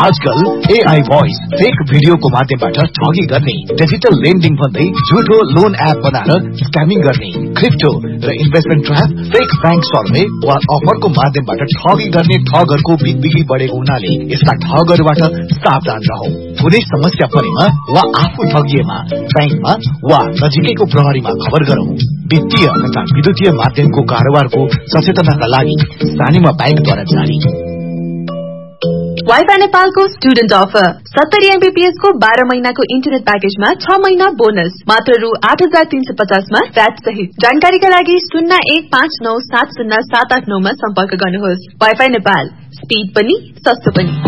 आजकल AI voice fake भिडियोको माध्यमबाट ठगी गर्ने, डिजिटल लेन्डिङ भन्दै झुटो लोन एप बनाएर स्क्यामिङ गर्ने, क्रिप्टो र investment trap, fake bank survey वा अफरको माध्यमबाट ठगी गर्ने ठगहरूको बिगबिगी बढेको हुनाले यस्ता ठगहरूबाट सावधान रहौ। कुनै समस्या परेमा वा आफू ठगिएमा बैंकमा वा नजिकैको प्रहरीमा खबर गरौं। वित्तीय तथा विद्युतीय माध्यमको कारोबारको सचेतनाका लागि स्थानीय बैंकद्वारा जारी। वाइफाई नेपालको स्टुडेन्ट अफर 70 MBPS को 12 महिनाको इन्टरनेट प्याकेजमा 6 महिना बोनस मात्र रु 8350 मा भ्याट सहित। जानकारीका लागि 0159707889 मा सम्पर्क गर्नुहोस्। वाइफाई नेपाल, स्पीड पनि सस्तो पनि।